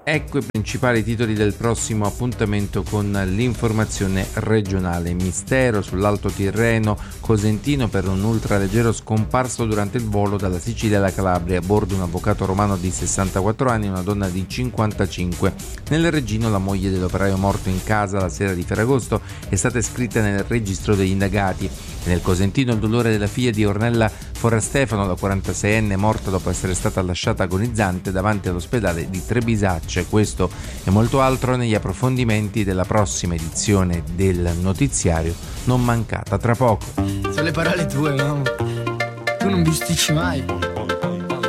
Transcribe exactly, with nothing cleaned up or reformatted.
Ecco i principali titoli del prossimo appuntamento con l'informazione regionale. Mistero sull'Alto Tirreno Cosentino per un ultraleggero scomparso durante il volo dalla Sicilia alla Calabria. A bordo un avvocato romano di sessantaquattro anni e una donna di cinquantacinque. Nel Reggino la moglie dell'operaio morto in casa la sera di Ferragosto è stata iscritta nel registro degli indagati. E nel Cosentino il dolore della figlia di Ornella Forastefano, la quarantaseienne, morta dopo essere stata lasciata agonizzante davanti all'ospedale di Trebisacce. Questo e molto altro negli approfondimenti della prossima edizione del notiziario, non mancata tra poco. Sono le parole tue, mamma. Tu non bisticci mai.